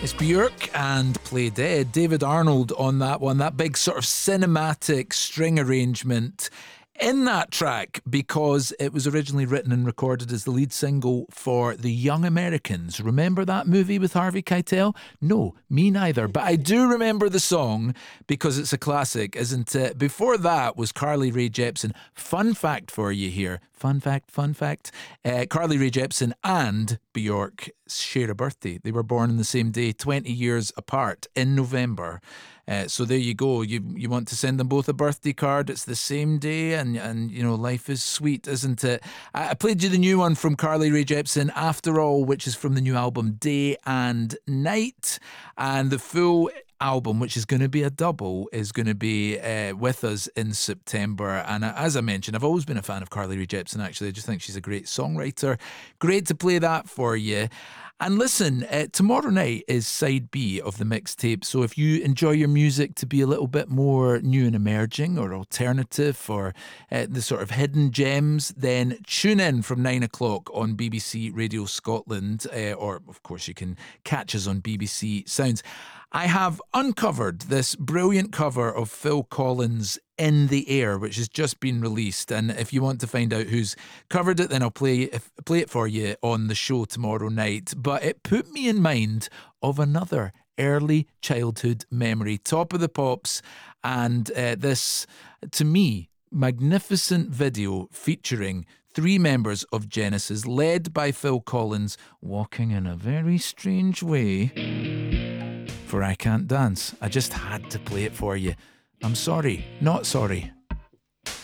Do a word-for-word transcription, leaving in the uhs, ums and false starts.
It's Björk and Play Dead. David Arnold on that one. That big sort of cinematic string arrangement in that track, because it was originally written and recorded as the lead single for The Young Americans. Remember that movie with Harvey Keitel? No, me neither. But I do remember the song because it's a classic, isn't it? Before that was Carly Rae Jepsen. Fun fact for you here. Fun fact, fun fact. Uh, Carly Rae Jepsen and Björk share a birthday. They were born on the same day, twenty years apart, in November. Uh, so there you go. You you want to send them both a birthday card. It's the same day, and and you know, life is sweet, isn't it? I, I played you the new one from Carly Rae Jepsen, After All, which is from the new album Day and Night, and the full album, which is going to be a double, is going to be uh, with us in September. And uh, as I mentioned, I've always been a fan of Carly Rae Jepsen. Actually, I just think she's a great songwriter. Great to play that for you. And listen, uh, tomorrow night is side B of the mixtape. So if you enjoy your music to be a little bit more new and emerging or alternative, or uh, the sort of hidden gems, then tune in from nine o'clock on B B C Radio Scotland. Uh, or, of course, you can catch us on B B C Sounds. I have uncovered this brilliant cover of Phil Collins' In the Air, which has just been released. And if you want to find out who's covered it, then I'll play play it for you on the show tomorrow night. But it put me in mind of another early childhood memory, Top of the Pops, and uh, this, to me, magnificent video featuring three members of Genesis, led by Phil Collins, walking in a very strange way. For I Can't Dance. I just had to play it for you. I'm sorry, not sorry.